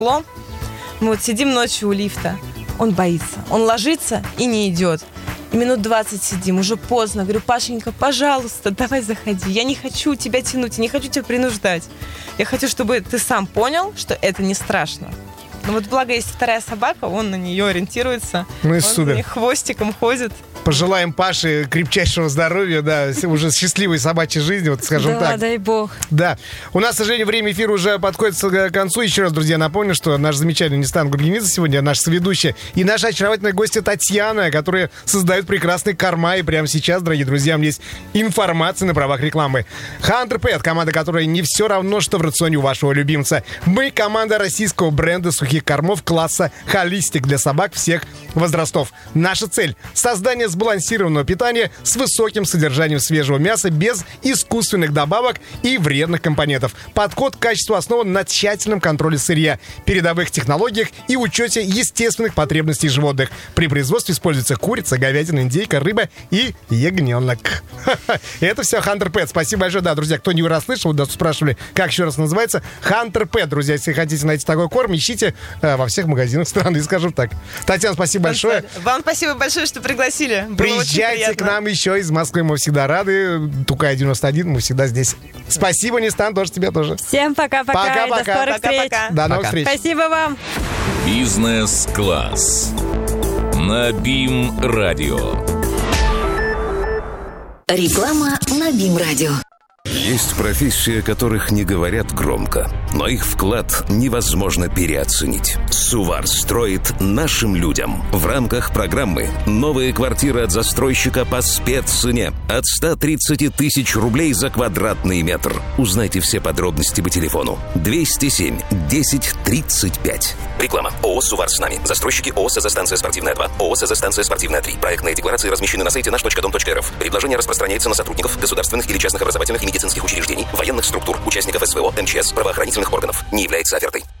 Мы вот сидим ночью у лифта. Он боится. Он ложится и не идет. И минут 20 сидим, уже поздно. Говорю: Пашенька, пожалуйста, давай заходи. Я не хочу тебя тянуть, я не хочу тебя принуждать. Я хочу, чтобы ты сам понял, что это не страшно. Ну вот благо есть вторая собака, он на нее ориентируется. Ну и он супер. за ней хвостиком ходит. Пожелаем Паше крепчайшего здоровья, да, уже счастливой собачьей жизни, вот скажем так. Да, дай бог. Да. У нас, к сожалению, время эфира уже подходит к концу. Еще раз, друзья, напомню, что наш замечательный Нистан Гургенидзе сегодня, наша соведущая, и наша очаровательная гостья Татьяна, которые создают прекрасный корма. И прямо сейчас, дорогие друзья, у меня есть информация на правах рекламы. Hunter Pet, команда, которая не все равно, что в рационе у вашего любимца. Мы команда российского бренда сухих кормов класса Холистик для собак всех возрастов. Наша цель — создание сбалансированного питания с высоким содержанием свежего мяса, без искусственных добавок и вредных компонентов. Подход к качеству основан на тщательном контроле сырья, передовых технологиях и учете естественных потребностей животных. При производстве используется курица, говядина, индейка, рыба и ягненок. Это все Hunter Pet. Спасибо большое. Да, друзья, кто не расслышал, нас спрашивали, как еще раз называется. Hunter Pet, друзья, если хотите найти такой корм, ищите во всех магазинах страны, скажем так. Татьяна, спасибо большое. Вам спасибо большое, что пригласили. Приезжайте к нам еще из Москвы, мы всегда рады. Тукай 91, мы всегда здесь. Спасибо, Нистан, тоже тебе тоже. Всем пока-пока. Пока-пока. До скорых встреч. До новых встреч. Спасибо вам. Бизнес-класс на БИМ-радио. Реклама на БИМ-радио. Есть профессии, о которых не говорят громко, но их вклад невозможно переоценить. Сувар строит нашим людям. В рамках программы «Новые квартиры от застройщика по спеццене» от 130 тысяч рублей за квадратный метр. Узнайте все подробности по телефону 207 10 35. Реклама. ООО «Сувар с нами». Застройщики ООО «СЗ-станция спортивная 2», ООО «СЗ-станция спортивная 3». Проектные декларации размещены на сайте наш.дом.рф. Предложение распространяется на сотрудников государственных или частных образовательных и медицинских учреждений, военных структур, участников СВО, МЧС, правоохранительных органов. Не является офертой.